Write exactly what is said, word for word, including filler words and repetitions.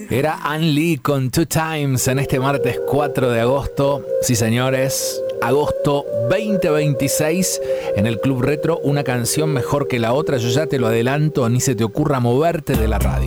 Era Ann Lee con Two Times en este martes cuatro de agosto. Sí, señores, agosto veinte veintiséis en el Club Retro. Una canción mejor que la otra, yo ya te lo adelanto, ni se te ocurra moverte de la radio.